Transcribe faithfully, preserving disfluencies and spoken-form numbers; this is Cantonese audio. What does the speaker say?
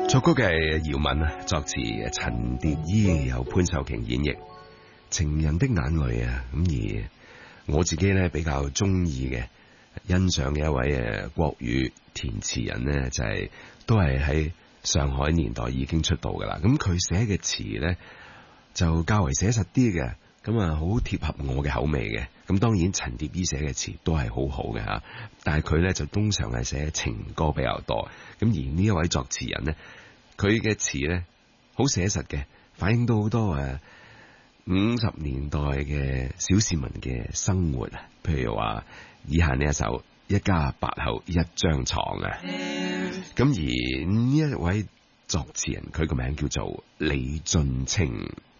作曲嘅姚敏啊，作詞陳蝶衣，由潘秀瓊演繹《情人的眼淚》啊。咁而我自己咧比較中意嘅、欣賞嘅一位誒國語填詞人呢，就係、是、都係喺上海年代已經出道噶啦。咁佢寫嘅詞呢，就較為寫實啲嘅，咁啊好貼合我嘅口味嘅。咁當然陳蝶衣寫嘅詞都係好好嘅吓，但係佢呢就通常係寫情歌比較多。咁而呢一位作詞人呢，佢嘅詞呢好寫實嘅，反映到好多誒五十年代嘅小市民嘅生活啊。譬如話以下呢一首《一家八口一張床》啊，咁而呢一位作詞人佢個名叫做李俊清。